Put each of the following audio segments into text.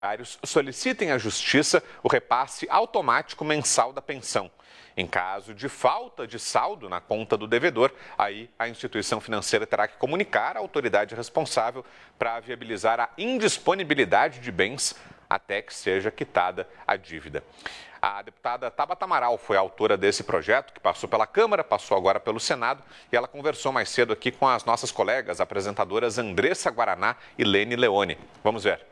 Solicitem à Justiça o repasse automático mensal da pensão. Em caso de falta de saldo na conta do devedor, aí a instituição financeira terá que comunicar à autoridade responsável para viabilizar a indisponibilidade de bens até que seja quitada a dívida. A deputada Tabata Amaral foi a autora desse projeto, que passou pela Câmara, passou agora pelo Senado, e ela conversou mais cedo aqui com as nossas colegas apresentadoras Andressa Guaraná e Lene Leone. Vamos ver.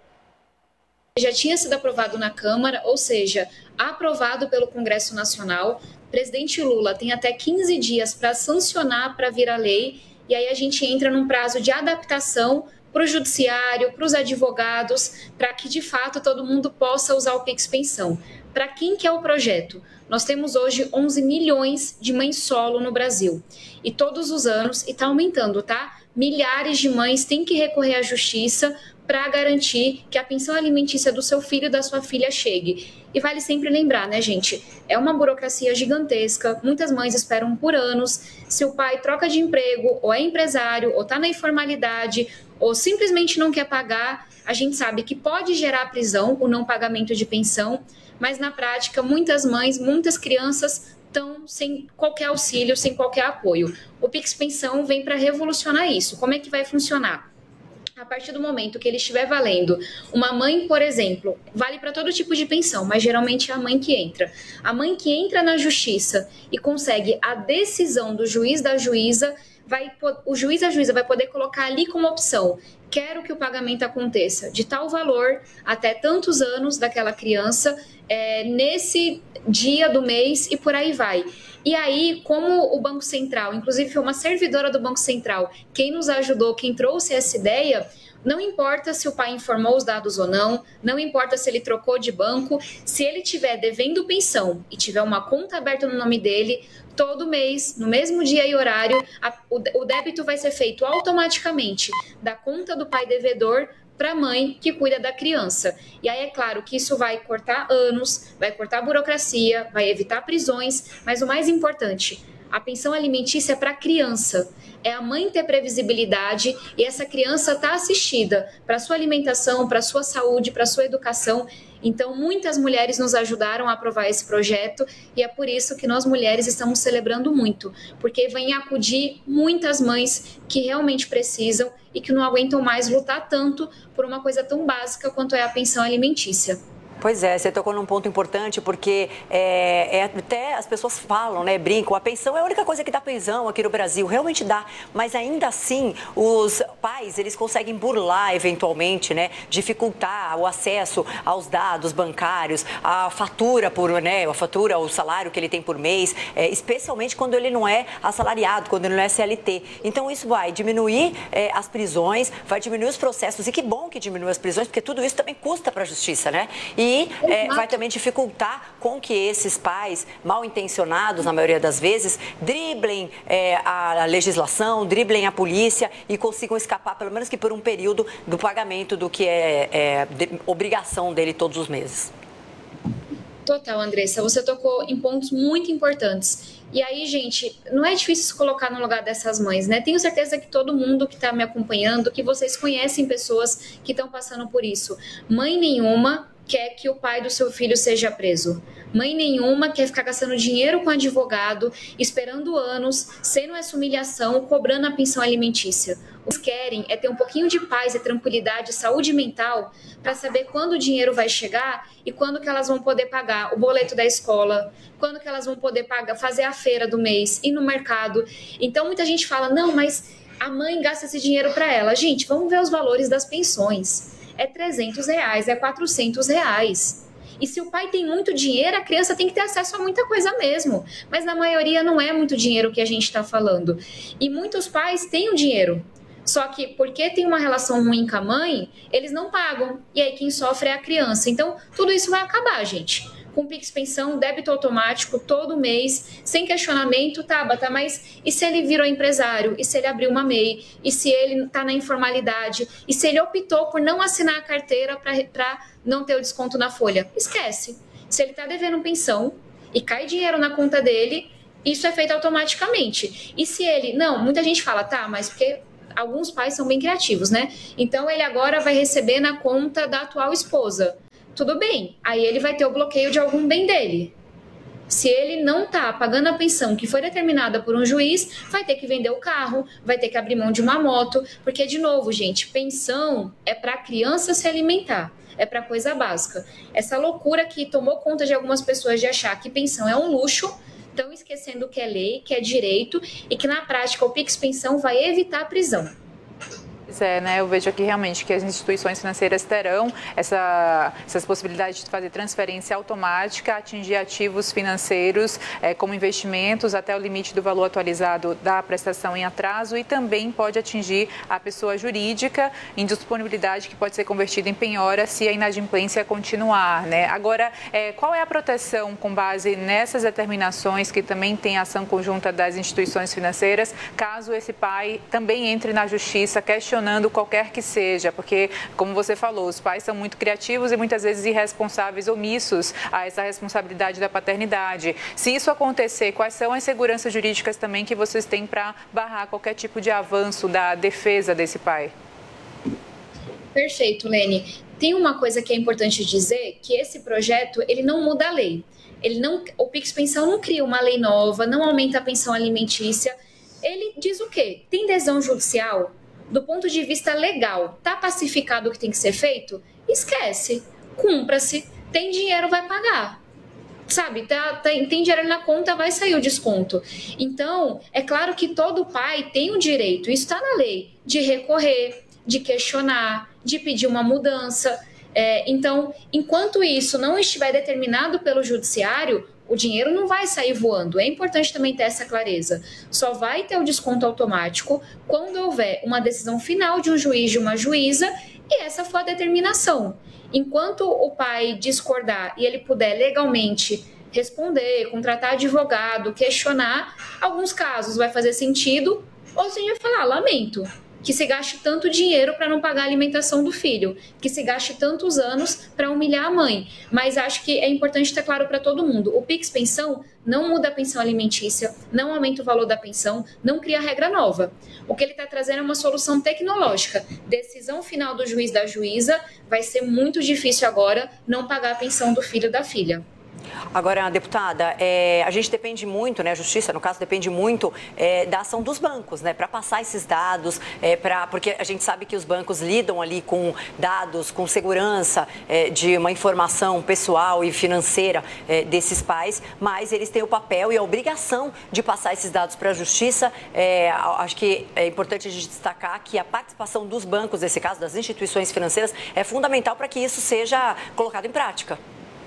Já tinha sido aprovado na Câmara, ou seja, aprovado pelo Congresso Nacional. O presidente Lula tem até 15 dias para sancionar, para virar lei, e aí a gente entra num prazo de adaptação para o judiciário, para os advogados, para que de fato todo mundo possa usar o Pix Pensão. Para quem que é o projeto? Nós temos hoje 11 milhões de mães solo no Brasil. E todos os anos, e está aumentando, tá? Milhares de mães têm que recorrer à justiça para garantir que a pensão alimentícia do seu filho e da sua filha chegue. E vale sempre lembrar, né, gente? É uma burocracia gigantesca, muitas mães esperam por anos. Se o pai troca de emprego, ou é empresário, ou está na informalidade, ou simplesmente não quer pagar, a gente sabe que pode gerar prisão o não pagamento de pensão, mas na prática, muitas mães, muitas crianças estão sem qualquer auxílio, sem qualquer apoio. O Pix Pensão vem para revolucionar isso. Como é que vai funcionar? A partir do momento que ele estiver valendo, uma mãe, por exemplo, vale para todo tipo de pensão, mas geralmente é a mãe que entra. A mãe que entra na justiça e consegue a decisão do juiz da juíza, o juiz da juíza vai poder colocar ali como opção: quero que o pagamento aconteça de tal valor até tantos anos daquela criança, nesse dia do mês e por aí vai. E aí, como o Banco Central, inclusive foi uma servidora do Banco Central, quem nos ajudou, quem trouxe essa ideia, não importa se o pai informou os dados ou não, não importa se ele trocou de banco, se ele estiver devendo pensão e tiver uma conta aberta no nome dele, todo mês, no mesmo dia e horário, o débito vai ser feito automaticamente da conta do pai devedor para a mãe que cuida da criança. E aí é claro que isso vai cortar anos, vai cortar burocracia, vai evitar prisões, mas o mais importante, a pensão alimentícia é para a criança. É a mãe ter previsibilidade e essa criança estar assistida para sua alimentação, para sua saúde, para sua educação. Então, muitas mulheres nos ajudaram a aprovar esse projeto e é por isso que nós mulheres estamos celebrando muito, porque vem acudir muitas mães que realmente precisam e que não aguentam mais lutar tanto por uma coisa tão básica quanto é a pensão alimentícia. Pois é, você tocou num ponto importante, porque até as pessoas falam, né, brincam, a pensão é a única coisa que dá pensão aqui no Brasil, realmente dá, mas ainda assim os pais, eles conseguem burlar eventualmente, né, dificultar o acesso aos dados bancários, a fatura o salário que ele tem por mês, especialmente quando ele não é assalariado, quando ele não é CLT. Então isso vai diminuir as prisões, vai diminuir os processos, e que bom que diminui as prisões, porque tudo isso também custa para a justiça, né? E vai também dificultar com que esses pais mal intencionados, na maioria das vezes, driblem a legislação, driblem a polícia e consigam escapar, pelo menos que por um período, do pagamento do que obrigação dele todos os meses. Total, Andressa, você tocou em pontos muito importantes. E aí, gente, não é difícil se colocar no lugar dessas mães, né? Tenho certeza que todo mundo que está me acompanhando, que vocês conhecem pessoas que estão passando por isso. Mãe nenhuma quer que o pai do seu filho seja preso. Mãe nenhuma quer ficar gastando dinheiro com advogado, esperando anos, sendo essa humilhação, cobrando a pensão alimentícia. O que eles querem é ter um pouquinho de paz e tranquilidade, saúde mental, para saber quando o dinheiro vai chegar e quando que elas vão poder pagar o boleto da escola, quando que elas vão poder fazer a feira do mês, ir no mercado. Então muita gente fala, não, mas a mãe gasta esse dinheiro para ela. Gente, vamos ver os valores das pensões. É R$300, é R$400. E se o pai tem muito dinheiro, a criança tem que ter acesso a muita coisa mesmo. Mas na maioria não é muito dinheiro que a gente está falando. E muitos pais têm o dinheiro. Só que porque tem uma relação ruim com a mãe, eles não pagam. E aí quem sofre é a criança. Então tudo isso vai acabar, gente. Com Pix Pensão, débito automático todo mês, sem questionamento, Tabata, mas e se ele virou empresário? E se ele abriu uma MEI? E se ele está na informalidade? E se ele optou por não assinar a carteira para não ter o desconto na folha? Esquece. Se ele está devendo pensão e cai dinheiro na conta dele, isso é feito automaticamente. E se ele... Não, muita gente fala, tá, mas porque alguns pais são bem criativos, né? Então ele agora vai receber na conta da atual esposa. Tudo bem, aí ele vai ter o bloqueio de algum bem dele. Se ele não está pagando a pensão que foi determinada por um juiz, vai ter que vender o carro, vai ter que abrir mão de uma moto, porque, de novo, gente, pensão é para a criança se alimentar, é para coisa básica. Essa loucura que tomou conta de algumas pessoas de achar que pensão é um luxo, estão esquecendo que é lei, que é direito e que, na prática, o Pix Pensão vai evitar a prisão. Né? Eu vejo aqui realmente que as instituições financeiras terão essas possibilidades de fazer transferência automática, atingir ativos financeiros como investimentos até o limite do valor atualizado da prestação em atraso e também pode atingir a pessoa jurídica em disponibilidade que pode ser convertida em penhora se a inadimplência continuar. Né? Agora, qual é a proteção com base nessas determinações que também tem ação conjunta das instituições financeiras, caso esse pai também entre na justiça questionando qualquer que seja, porque, como você falou, os pais são muito criativos e muitas vezes irresponsáveis, omissos a essa responsabilidade da paternidade. Se isso acontecer, quais são as seguranças jurídicas também que vocês têm para barrar qualquer tipo de avanço da defesa desse pai? Perfeito, Lene. Tem uma coisa que é importante dizer, que esse projeto, ele não muda a lei. O Pix Pensão não cria uma lei nova, não aumenta a pensão alimentícia. Ele diz o quê? Tem decisão judicial? Do ponto de vista legal, está pacificado o que tem que ser feito? Esquece, cumpra-se, tem dinheiro, vai pagar. Sabe, tem dinheiro na conta, vai sair o desconto. Então, é claro que todo pai tem o direito, isso está na lei, de recorrer, de questionar, de pedir uma mudança. Então, enquanto isso não estiver determinado pelo judiciário, o dinheiro não vai sair voando. É importante também ter essa clareza. Só vai ter o desconto automático quando houver uma decisão final de um juiz, de uma juíza, e essa for a determinação. Enquanto o pai discordar e ele puder legalmente responder, contratar advogado, questionar, alguns casos vai fazer sentido, ou se vai falar, lamento, que se gaste tanto dinheiro para não pagar a alimentação do filho, que se gaste tantos anos para humilhar a mãe. Mas acho que é importante ter claro para todo mundo, o Pix Pensão não muda a pensão alimentícia, não aumenta o valor da pensão, não cria regra nova. O que ele está trazendo é uma solução tecnológica. Decisão final do juiz, da juíza, vai ser muito difícil agora não pagar a pensão do filho, da filha. Agora, deputada, a gente depende muito, né, a justiça, no caso, depende muito da ação dos bancos, né, para passar esses dados, porque a gente sabe que os bancos lidam ali com dados, com segurança de uma informação pessoal e financeira desses pais, mas eles têm o papel e a obrigação de passar esses dados para a justiça. Acho que é importante a gente destacar que a participação dos bancos, nesse caso, das instituições financeiras, é fundamental para que isso seja colocado em prática.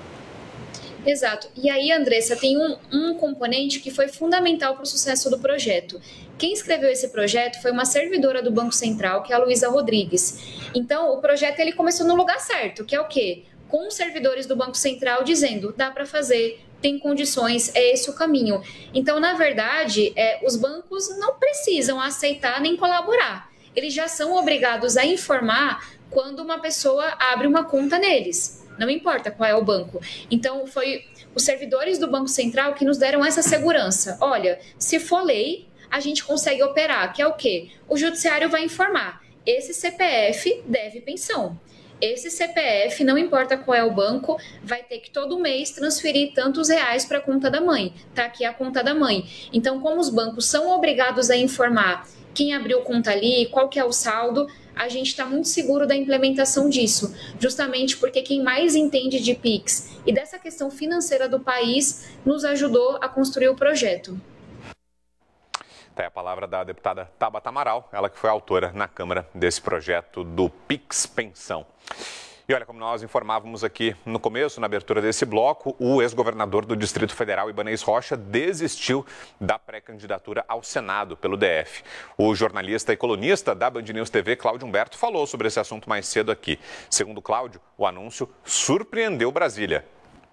Exato. E aí, Andressa, tem um componente que foi fundamental para o sucesso do projeto. Quem escreveu esse projeto foi uma servidora do Banco Central, que é a Luísa Rodrigues. Então, o projeto ele começou no lugar certo, que é o quê? Com os servidores do Banco Central dizendo, dá para fazer, tem condições, é esse o caminho. Então, na verdade, os bancos não precisam aceitar nem colaborar. Eles já são obrigados a informar quando uma pessoa abre uma conta neles. Não importa qual é o banco. Então, foi os servidores do Banco Central que nos deram essa segurança. Olha, se for lei, a gente consegue operar, que é o quê? O judiciário vai informar. Esse CPF deve pensão. Esse CPF, não importa qual é o banco, vai ter que todo mês transferir tantos reais para a conta da mãe. Está aqui a conta da mãe. Então, como os bancos são obrigados a informar quem abriu conta ali, qual que é o saldo, a gente está muito seguro da implementação disso, justamente porque quem mais entende de Pix e dessa questão financeira do país nos ajudou a construir o projeto. Tá aí a palavra da deputada Tabata Amaral, ela que foi autora na Câmara desse projeto do Pix Pensão. E olha, como nós informávamos aqui no começo, na abertura desse bloco, o ex-governador do Distrito Federal, Ibanez Rocha, desistiu da pré-candidatura ao Senado pelo DF. O jornalista e colunista da Band News TV, Cláudio Humberto, falou sobre esse assunto mais cedo aqui. Segundo Cláudio, o anúncio surpreendeu Brasília.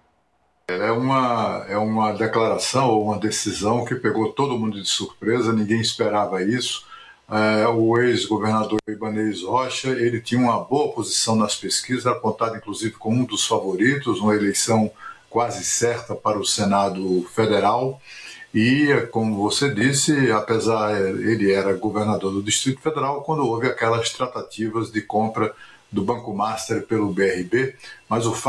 É uma declaração ou uma decisão que pegou todo mundo de surpresa, ninguém esperava isso. O ex-governador Ibanez Rocha, ele tinha uma boa posição nas pesquisas, apontado inclusive como um dos favoritos, uma eleição quase certa para o Senado Federal. E, como você disse, apesar ele era governador do Distrito Federal quando houve aquelas tratativas de compra do Banco Master pelo BRB, mas o